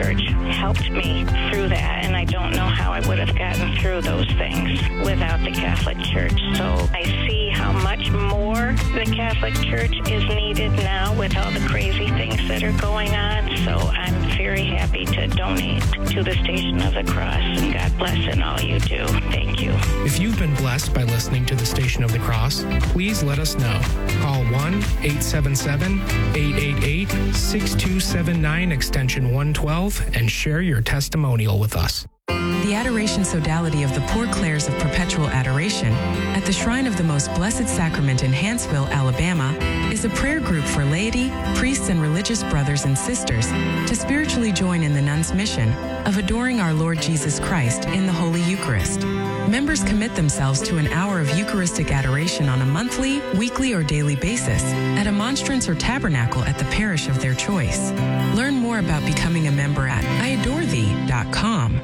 Church helped me through that, and I don't know how I would have gotten through those things without the Catholic Church. So I see how much more the Catholic Church is needed now with all the crazy things that are going on. So I'm very happy to donate to the Station of the Cross, and God bless in all you do. Thank you. If you've been blessed by listening to the Station of the Cross, please let us know. Call 1-877-888-6279 extension 112 and share your testimonial with us. The Adoration Sodality of the Poor Clares of Perpetual Adoration at the Shrine of the Most Blessed Sacrament in Hanceville, Alabama, is a prayer group for laity, priests, and religious brothers and sisters to spiritually join in the nuns' mission of adoring our Lord Jesus Christ in the Holy Eucharist. Members commit themselves to an hour of Eucharistic adoration on a monthly, weekly, or daily basis at a monstrance or tabernacle at the parish of their choice. Learn more about becoming a member at iadorethee.com.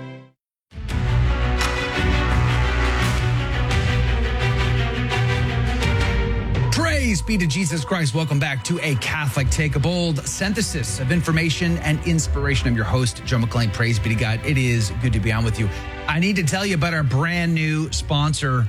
Praise be to Jesus Christ. Welcome back to A Catholic Take a Bold, synthesis of information and inspiration. I'm your host, Joe McClain. Praise be to God. It is good to be on with you. I need to tell you about our brand new sponsor,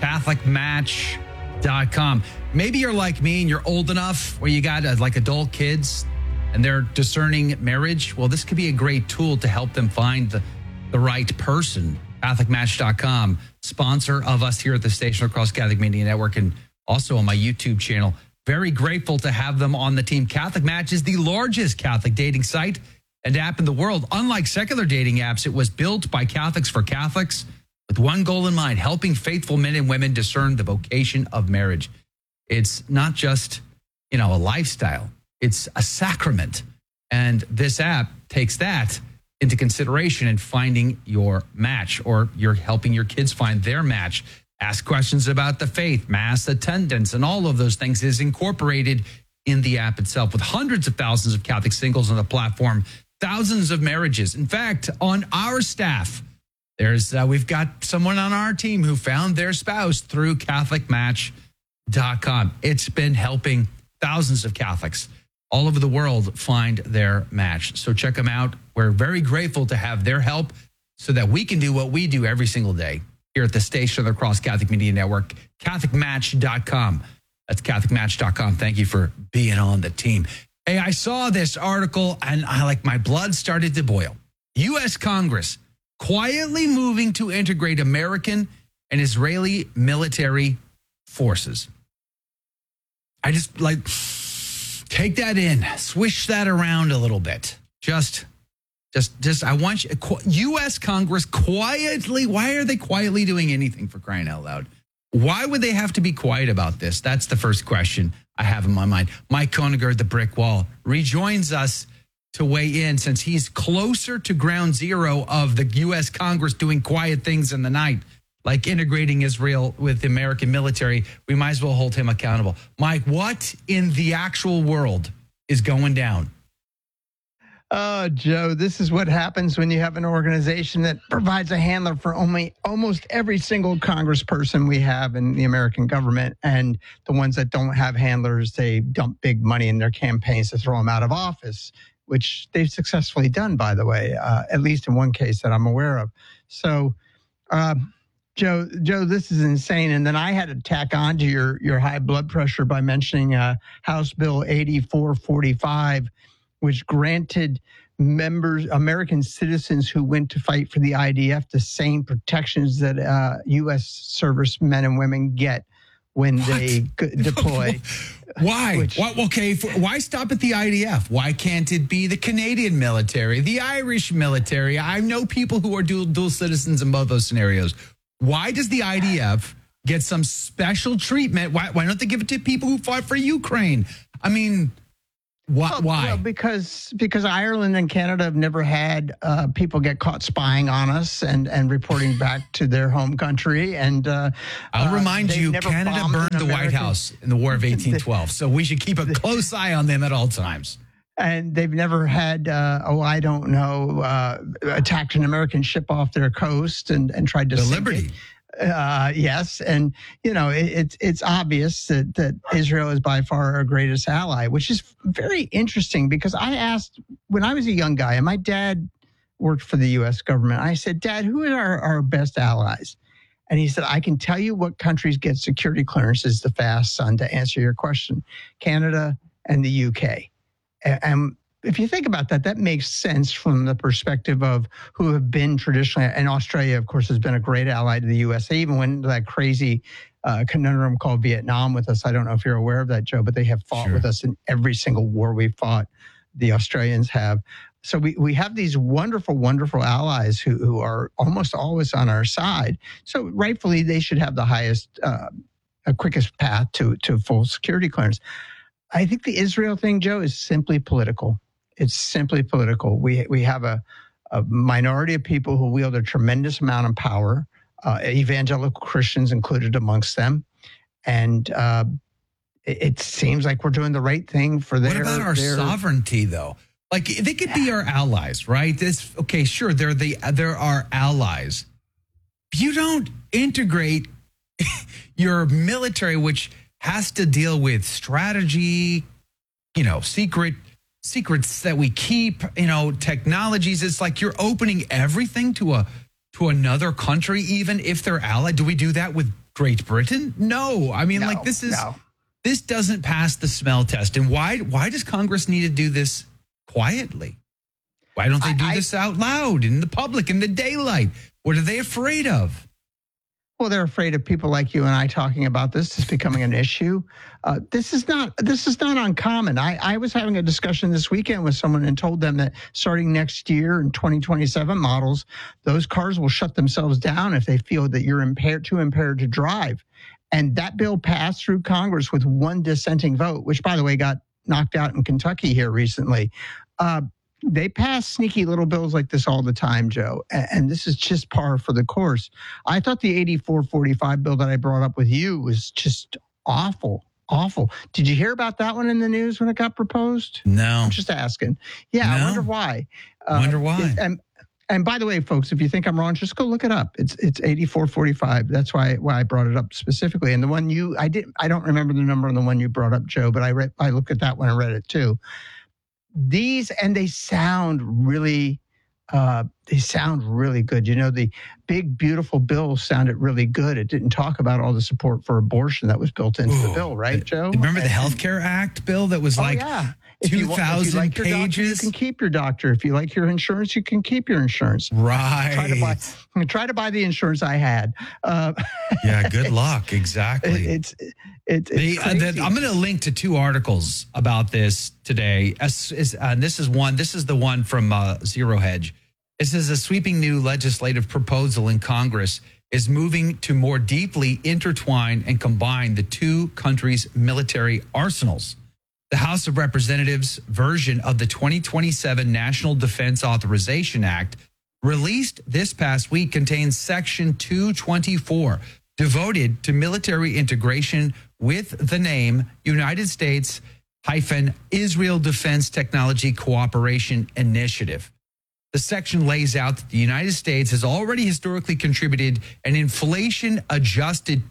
CatholicMatch.com. Maybe you're like me and you're old enough where you got like adult kids and they're discerning marriage. Well, this could be a great tool to help them find the right person. CatholicMatch.com, sponsor of us here at the station across Catholic Media Network and also on my YouTube channel. Very grateful to have them on the team. Catholic Match is the largest Catholic dating site and app in the world. Unlike secular dating apps, it was built by Catholics for Catholics with one goal in mind, helping faithful men and women discern the vocation of marriage. It's not just, a lifestyle. It's a sacrament. And this app takes that into consideration in finding your match, or you're helping your kids find their match. Ask questions about the faith, mass attendance, and all of those things is incorporated in the app itself. With hundreds of thousands of Catholic singles on the platform, thousands of marriages. In fact, on our staff, we've got someone on our team who found their spouse through CatholicMatch.com. It's been helping thousands of Catholics all over the world find their match. So check them out. We're very grateful to have their help so that we can do what we do every single day here at the station across Catholic Media Network, CatholicMatch.com. That's CatholicMatch.com. Thank you for being on the team. Hey, I saw this article and my blood started to boil. U.S. Congress quietly moving to integrate American and Israeli military forces. I just take that in, swish that around a little bit. Just, I want you, U.S. Congress quietly, why are they quietly doing anything, for crying out loud? Why would they have to be quiet about this? That's the first question I have in my mind. Mike Koeniger, the brick wall, rejoins us to weigh in since he's closer to ground zero of the U.S. Congress doing quiet things in the night, like integrating Israel with the American military. We might as well hold him accountable. Mike, what in the actual world is going down? Oh, Joe, this is what happens when you have an organization that provides a handler for almost every single congressperson we have in the American government. And the ones that don't have handlers, they dump big money in their campaigns to throw them out of office, which they've successfully done, by the way, at least in one case that I'm aware of. So, Joe, this is insane. And then I had to tack on to your high blood pressure by mentioning House Bill 8445, which granted American citizens who went to fight for the IDF the same protections that U.S. servicemen and women get when they deploy. Why? Why stop at the IDF? Why can't it be the Canadian military, the Irish military? I know people who are dual citizens in both those scenarios. Why does the IDF get some special treatment? Why don't they give it to people who fought for Ukraine? I mean, why? Well, because Ireland and Canada have never had people get caught spying on us and reporting back to their home country. And I'll remind you, Canada burned the White House in the War of 1812. So we should keep a close eye on them at all times. And they've never had, attacked an American ship off their coast and tried to sink Liberty. It. Yes. And, it's obvious that Israel is by far our greatest ally, which is very interesting because I asked when I was a young guy, and my dad worked for the U.S. government. I said, Dad, who are our best allies? And he said, I can tell you what countries get security clearances the fast, son, to answer your question. Canada and the UK. And if you think about that, that makes sense from the perspective of who have been traditionally, and Australia, of course, has been a great ally to the U.S. They even went into that crazy conundrum called Vietnam with us. I don't know if you're aware of that, Joe, but they have fought with us in every single war we've fought. The Australians have. So we have these wonderful, wonderful allies who are almost always on our side. So rightfully, they should have the highest, quickest path to full security clearance. I think the Israel thing, Joe, is simply political. It's simply political. We have a minority of people who wield a tremendous amount of power, evangelical Christians included amongst them. And it seems like we're doing the right thing for their... What about our sovereignty, though? Like, they could be our allies, right? Okay, sure, they're our allies. You don't integrate your military, which has to deal with strategy, secrets that we keep, technologies. It's like you're opening everything to another country, even if they're allied. Do we do that with Great Britain? No. I mean, this doesn't pass the smell test. And why does Congress need to do this quietly? Why don't they do this out loud in the public, in the daylight? What are they afraid of? Well, they're afraid of people like you and I talking about this. It's becoming an issue. This is not uncommon. I was having a discussion this weekend with someone and told them that starting next year in 2027 models, those cars will shut themselves down if they feel that you're too impaired to drive. And that bill passed through Congress with one dissenting vote, which, by the way, got knocked out in Kentucky here recently. They pass sneaky little bills like this all the time, Joe, and this is just par for the course. I thought the 8445 bill that I brought up with you was just awful. Did you hear about that one in the news when it got proposed? No. I'm just asking. Yeah, no. I wonder why. And by the way, folks, if you think I'm wrong, just go look it up. It's 8445. That's why I brought it up specifically. And the one I don't remember the number on the one you brought up, Joe, but I looked at that one and read it too. They sound really good. The big, beautiful bill sounded really good. It didn't talk about all the support for abortion that was built into the bill, right, Joe? Remember the Health Care Act bill that was 2,000 pages? You can keep your doctor. If you like your insurance, you can keep your insurance. Right. Try to buy the insurance I had. Yeah, good luck. Exactly. It's crazy. I'm going to link to two articles about this today. This is the one from Zero Hedge. It says a sweeping new legislative proposal in Congress is moving to more deeply intertwine and combine the two countries' military arsenals. The House of Representatives version of the 2027 National Defense Authorization Act released this past week contains Section 224, devoted to military integration with the name United States-Israel Defense Technology Cooperation Initiative. The section lays out that the United States has already historically contributed an inflation-adjusted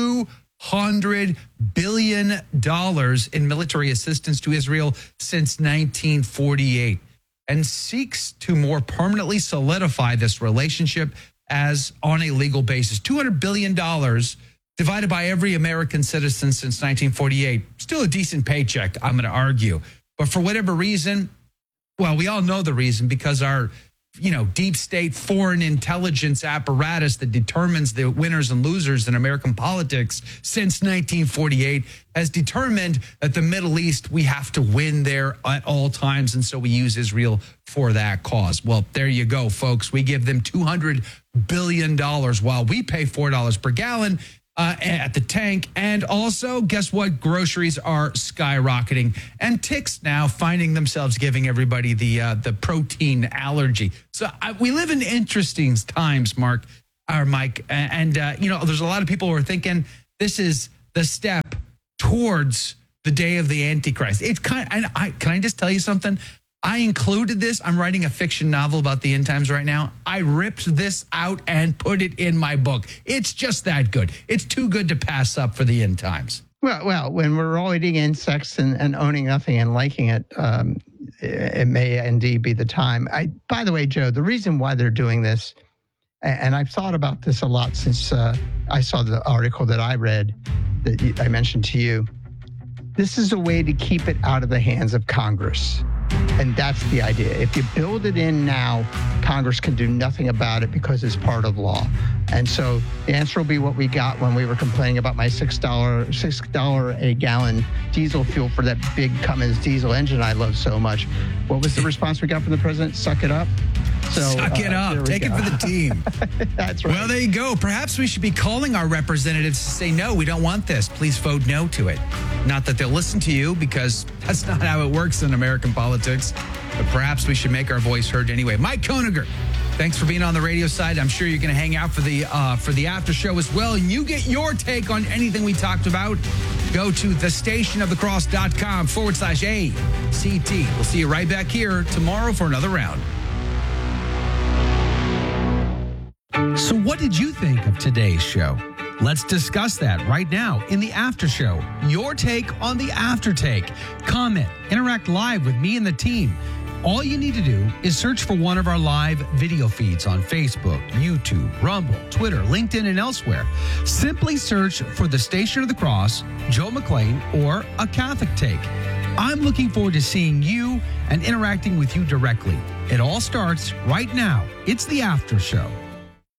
$200 billion in military assistance to Israel since 1948 and seeks to more permanently solidify this relationship as on a legal basis. $200 billion divided by every American citizen since 1948. Still a decent paycheck, I'm going to argue. But for whatever reason, well, we all know the reason, because our, deep state foreign intelligence apparatus that determines the winners and losers in American politics since 1948 has determined that the Middle East, we have to win there at all times. And so we use Israel for that cause. Well, there you go, folks. We give them $200 billion while we pay $4 per gallon at the tank. And also, guess what? Groceries are skyrocketing, and ticks now finding themselves giving everybody the protein allergy. So we live in interesting times, Mike. And there's a lot of people who are thinking this is the step towards the day of the Antichrist. It's can I just tell you something? I included this. I'm writing a fiction novel about the end times right now. I ripped this out and put it in my book. It's just that good. It's too good to pass up for the end times. Well, when we're all eating insects and owning nothing and liking it, it may indeed be the time. By the way, Joe, the reason why they're doing this, and I've thought about this a lot since I saw the article that I read that I mentioned to you. This is a way to keep it out of the hands of Congress. And that's the idea. If you build it in now, Congress can do nothing about it because it's part of law. And so the answer will be what we got when we were complaining about my $6 a gallon diesel fuel for that big Cummins diesel engine I love so much. What was the response we got from the president? Suck it up. So, suck it up. Take it for the team. That's right. Well, there you go. Perhaps we should be calling our representatives to say, no, we don't want this. Please vote no to it. Not that they'll listen to you, because that's not how it works in American politics. But perhaps we should make our voice heard anyway. Mike Koeniger, thanks for being on the radio side. I'm sure you're going to hang out for the after show as well. And you get your take on anything we talked about. Go to thestationofthecross.com/ACT. We'll see you right back here tomorrow for another round. So what did you think of today's show? Let's discuss that right now in the after show. Your take on the after take. Comment, interact live with me and the team. All you need to do is search for one of our live video feeds on Facebook, YouTube, Rumble, Twitter, LinkedIn, and elsewhere. Simply search for the Station of the Cross, Joe McClain, or A Catholic Take. I'm looking forward to seeing you and interacting with you directly. It all starts right now. It's the after show.